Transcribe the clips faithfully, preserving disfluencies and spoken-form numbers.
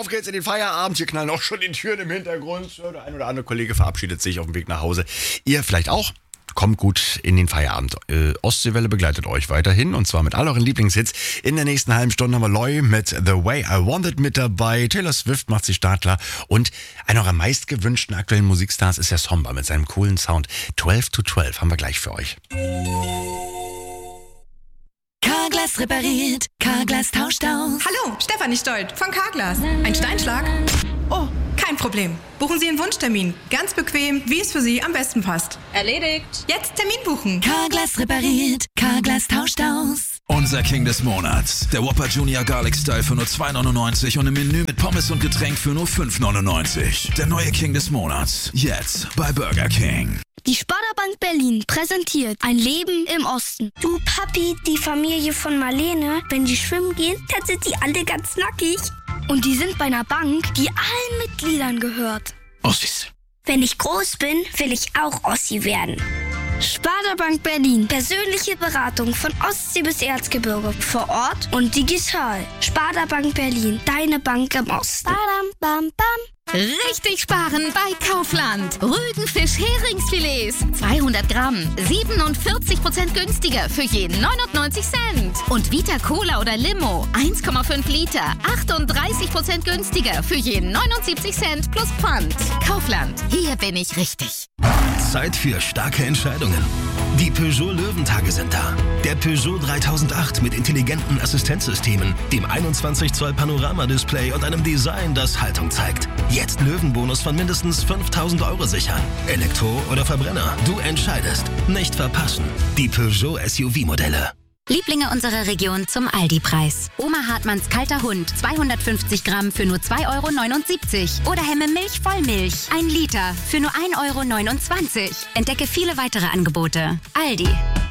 auf geht's in den Feierabend. Hier knallen auch schon die Türen im Hintergrund. Der ein oder andere Kollege verabschiedet sich auf dem Weg nach Hause. Ihr vielleicht auch? Kommt gut in den Feierabend. Äh, Ostseewelle begleitet euch weiterhin und zwar mit all euren Lieblingshits. In der nächsten halben Stunde haben wir Loy mit The Way I Want It mit dabei. Taylor Swift macht sich startklar und einer eurer meistgewünschten aktuellen Musikstars ist der Somba mit seinem coolen Sound. zwölf to zwölf haben wir gleich für euch. Carglass repariert, Carglass tauscht aus. Hallo, Stefanie Stolt von Carglass. Ein Steinschlag? Oh, kein Problem. Buchen Sie Ihren Wunschtermin. Ganz bequem, wie es für Sie am besten passt. Erledigt. Jetzt Termin buchen. Carglass repariert, Carglass tauscht aus. Unser King des Monats. Der Whopper Junior Garlic Style für nur zwei neunundneunzig und im Menü mit Pommes und Getränk für nur fünf neunundneunzig. Der neue King des Monats. Jetzt bei Burger King. Die Sparda-Bank Berlin präsentiert ein Leben im Osten. Du Papi, die Familie von Marlene, wenn die schwimmen gehen, dann sind die alle ganz nackig. Und die sind bei einer Bank, die allen Mitgliedern gehört. Ossis. Wenn ich groß bin, will ich auch Ossi werden. Sparda-Bank Berlin. Persönliche Beratung von Ostsee bis Erzgebirge. Vor Ort und digital. Sparda-Bank Berlin. Deine Bank im Osten. Badam, bam, bam. Richtig sparen bei Kaufland. Rügenfisch-Heringsfilets. zweihundert Gramm. siebenundvierzig Prozent günstiger für je neunundneunzig Cent. Und Vita Cola oder Limo. eins Komma fünf Liter. achtunddreißig Prozent günstiger für je neunundsiebzig Cent plus Pfand. Kaufland. Hier bin ich richtig. Zeit für starke Entscheidungen. Die Peugeot Löwentage sind da. Der Peugeot dreitausendacht mit intelligenten Assistenzsystemen, dem einundzwanzig Zoll Panoramadisplay und einem Design, das Haltung zeigt. Jetzt Löwenbonus von mindestens fünftausend Euro sichern. Elektro oder Verbrenner, du entscheidest. Nicht verpassen. Die Peugeot S U V-Modelle. Lieblinge unserer Region zum Aldi-Preis. Oma Hartmanns kalter Hund, zweihundertfünfzig Gramm für nur zwei Euro neunundsiebzig. Oder Hemme Milch Vollmilch, ein Liter für nur ein Euro neunundzwanzig. Entdecke viele weitere Angebote. Aldi.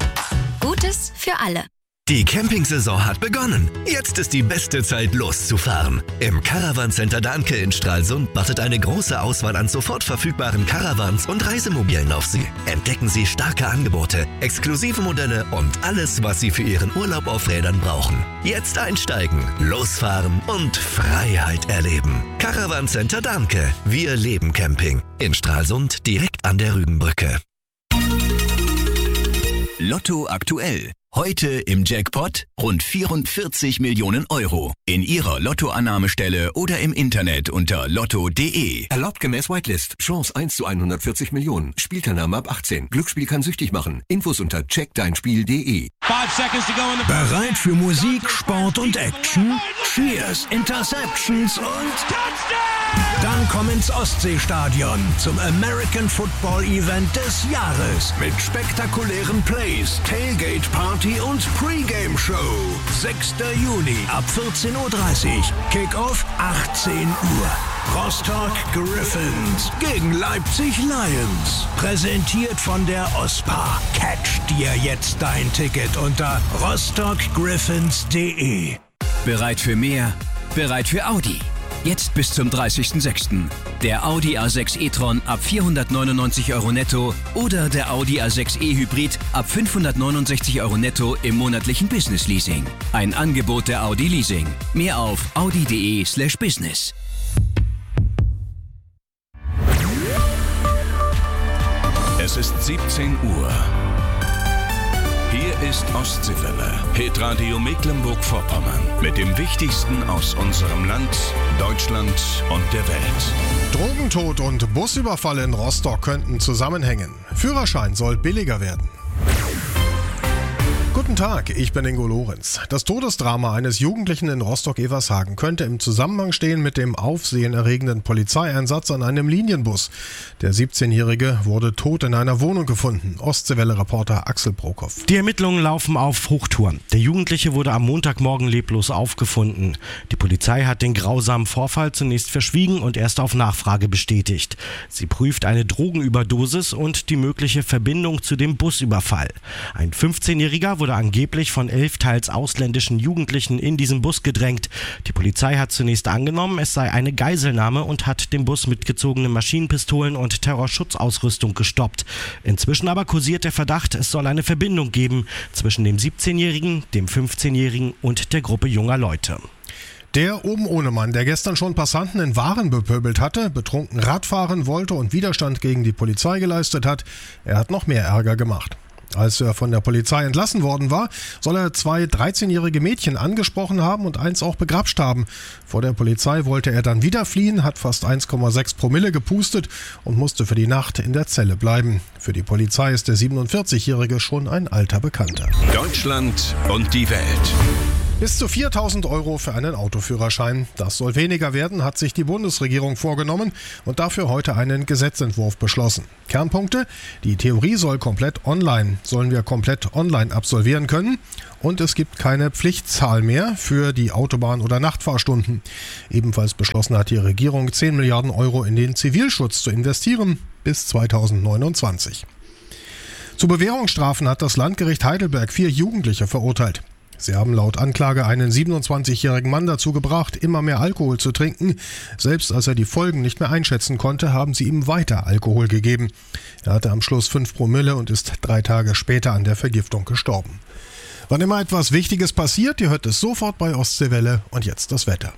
Gutes für alle. Die Campingsaison hat begonnen. Jetzt ist die beste Zeit, loszufahren. Im Caravan Center Dahnke in Stralsund wartet eine große Auswahl an sofort verfügbaren Caravans und Reisemobilen auf Sie. Entdecken Sie starke Angebote, exklusive Modelle und alles, was Sie für Ihren Urlaub auf Rädern brauchen. Jetzt einsteigen, losfahren und Freiheit erleben. Caravan Center Dahnke. Wir leben Camping. In Stralsund direkt an der Rügenbrücke. Lotto aktuell. Heute im Jackpot rund vierundvierzig Millionen Euro. In Ihrer Lottoannahmestelle oder im Internet unter lotto punkt de. Erlaubt gemäß Whitelist. Chance eins zu hundertvierzig Millionen. Spielteilnahme ab achtzehn. Glücksspiel kann süchtig machen. Infos unter check dein spiel punkt de. Bereit für Musik, Sport und Action? Cheers, Interceptions und Touchdown! Dann komm ins Ostseestadion zum American Football Event des Jahres mit spektakulären Plays, Tailgate Party und Pre-Game Show. sechster Juni ab vierzehn Uhr dreißig. Kickoff achtzehn Uhr. Rostock Griffins gegen Leipzig Lions. Präsentiert von der O S P A. Catch dir jetzt dein Ticket unter rostock griffins punkt de. Bereit für mehr? Bereit für Audi? Jetzt bis zum dreißigsten sechsten Der Audi A sechs e-tron ab vierhundertneunundneunzig Euro netto oder der Audi A sechs e-Hybrid ab fünfhundertneunundsechzig Euro netto im monatlichen Business Leasing. Ein Angebot der Audi Leasing. Mehr auf audi punkt de slash business. Es ist siebzehn Uhr. Hier ist Ostseewelle, Hitradio Mecklenburg-Vorpommern. Mit dem Wichtigsten aus unserem Land, Deutschland und der Welt. Drogentod und Busüberfall in Rostock könnten zusammenhängen. Führerschein soll billiger werden. Guten Tag, ich bin Ingo Lorenz. Das Todesdrama eines Jugendlichen in Rostock-Evershagen könnte im Zusammenhang stehen mit dem aufsehenerregenden Polizeieinsatz an einem Linienbus. Der siebzehnjährige wurde tot in einer Wohnung gefunden. Ostseewelle-Reporter Axel Brokoff. Die Ermittlungen laufen auf Hochtouren. Der Jugendliche wurde am Montagmorgen leblos aufgefunden. Die Polizei hat den grausamen Vorfall zunächst verschwiegen und erst auf Nachfrage bestätigt. Sie prüft eine Drogenüberdosis und die mögliche Verbindung zu dem Busüberfall. Ein fünfzehnjähriger wurde angeblich von elf teils ausländischen Jugendlichen in diesen Bus gedrängt. Die Polizei hat zunächst angenommen, es sei eine Geiselnahme und hat den Bus mit gezogenen Maschinenpistolen und Terrorschutzausrüstung gestoppt. Inzwischen aber kursiert der Verdacht, es soll eine Verbindung geben zwischen dem siebzehnjährigen, dem fünfzehnjährigen und der Gruppe junger Leute. Der oben ohne Mann, der gestern schon Passanten in Waren bepöbelt hatte, betrunken Radfahren wollte und Widerstand gegen die Polizei geleistet hat, er hat noch mehr Ärger gemacht. Als er von der Polizei entlassen worden war, soll er zwei dreizehnjährige Mädchen angesprochen haben und eins auch begrapscht haben. Vor der Polizei wollte er dann wieder fliehen, hat fast eins Komma sechs Promille gepustet und musste für die Nacht in der Zelle bleiben. Für die Polizei ist der siebenundvierzigjährige schon ein alter Bekannter. Deutschland und die Welt. Bis zu viertausend Euro für einen Autoführerschein. Das soll weniger werden, hat sich die Bundesregierung vorgenommen und dafür heute einen Gesetzentwurf beschlossen. Kernpunkte: Die Theorie soll komplett online, sollen wir komplett online absolvieren können. Und es gibt keine Pflichtzahl mehr für die Autobahn- oder Nachtfahrstunden. Ebenfalls beschlossen hat die Regierung, zehn Milliarden Euro in den Zivilschutz zu investieren bis zweitausendneunundzwanzig. Zu Bewährungsstrafen hat das Landgericht Heidelberg vier Jugendliche verurteilt. Sie haben laut Anklage einen siebenundzwanzigjährigen Mann dazu gebracht, immer mehr Alkohol zu trinken. Selbst als er die Folgen nicht mehr einschätzen konnte, haben sie ihm weiter Alkohol gegeben. Er hatte am Schluss fünf Promille und ist drei Tage später an der Vergiftung gestorben. Wann immer etwas Wichtiges passiert, ihr hört es sofort bei Ostseewelle. Und jetzt das Wetter.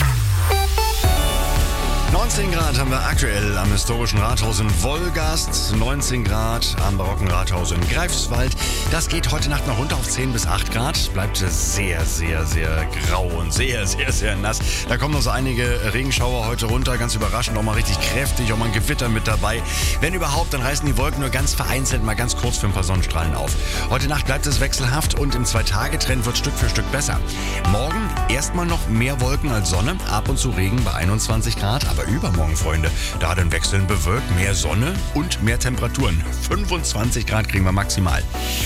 neunzehn Grad haben wir aktuell am historischen Rathaus in Wolgast, neunzehn Grad am barocken Rathaus in Greifswald. Das geht heute Nacht noch runter auf zehn bis acht Grad. Bleibt sehr, sehr, sehr grau und sehr, sehr, sehr nass. Da kommen noch so einige Regenschauer heute runter, ganz überraschend, auch mal richtig kräftig, auch mal ein Gewitter mit dabei. Wenn überhaupt, dann reißen die Wolken nur ganz vereinzelt mal ganz kurz für ein paar Sonnenstrahlen auf. Heute Nacht bleibt es wechselhaft und im Zwei-Tage-Trend wird Stück für Stück besser. Morgen erstmal noch mehr Wolken als Sonne, ab und zu Regen bei einundzwanzig Grad, aber übermorgen, Freunde, da dann wechseln bewölkt, mehr Sonne und mehr Temperaturen. fünfundzwanzig Grad kriegen wir maximal.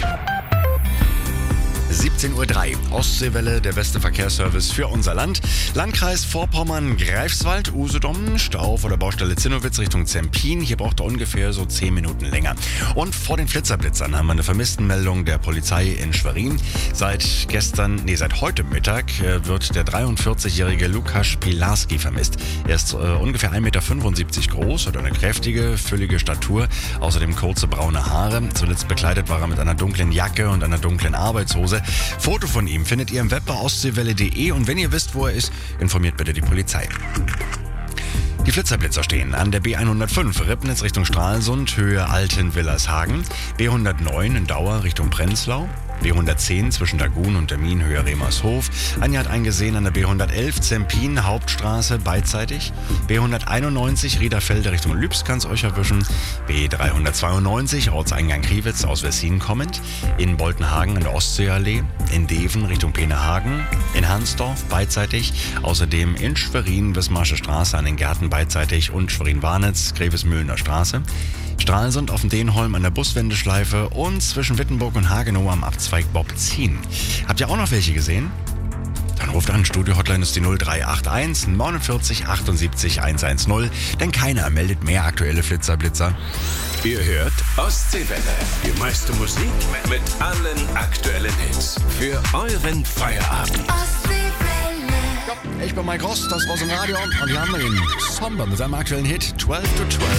siebzehn Uhr drei, Ostseewelle, der beste Verkehrsservice für unser Land. Landkreis Vorpommern, Greifswald, Usedom, Stau vor der Baustelle Zinnowitz Richtung Zempin. Hier braucht er ungefähr so zehn Minuten länger. Und vor den Flitterblitzern haben wir eine Vermisstenmeldung der Polizei in Schwerin. Seit gestern, nee, seit heute Mittag äh, wird der dreiundvierzigjährige Lukas Pilarski vermisst. Er ist äh, ungefähr ein Meter fünfundsiebzig groß, hat eine kräftige, füllige Statur, außerdem kurze braune Haare. Zuletzt bekleidet war er mit einer dunklen Jacke und einer dunklen Arbeitshose. Foto von ihm findet ihr im Web bei ostseewelle punkt de und wenn ihr wisst, wo er ist, informiert bitte die Polizei. Die Flitzerblitzer stehen an der B hundertfünf, Ribnitz Richtung Stralsund, Höhe Altenwillershagen, B hundertneun in Dauer Richtung Prenzlau, B hundertzehn zwischen Dagun und Termin, Höhe Remershof. Anja hat eingesehen an der B hundertelf, Zempin, Hauptstraße, beidseitig. B hunderteinundneunzig, Riederfelde Richtung Lübs kann's euch erwischen. B dreihundertzweiundneunzig, Ortseingang Kriwitz aus Wessin kommend. In Boltenhagen an der Ostseeallee. In Deven Richtung Peenehagen. In Hansdorf, beidseitig. Außerdem in Schwerin, Wismarsche Straße an den Gärten, beidseitig. Und Schwerin-Warnitz, Grevesmühlener Straße. Stralsund auf dem Denholm an der Buswendeschleife und zwischen Wittenburg und Hagenow am Abzweig Bobzin. Habt ihr auch noch welche gesehen? Dann ruft an, Studio-Hotline ist die null drei acht eins neunundvierzig achtundsiebzig hundertzehn, denn keiner meldet mehr aktuelle Flitzerblitzer. Ihr hört Ostseewelle. Die meiste Musik mit allen aktuellen Hits. Für euren Feierabend. Ich bin Mike Ross, das war's im Radio und hier haben wir ihn. Somber mit seinem aktuellen Hit zwölf to zwölf.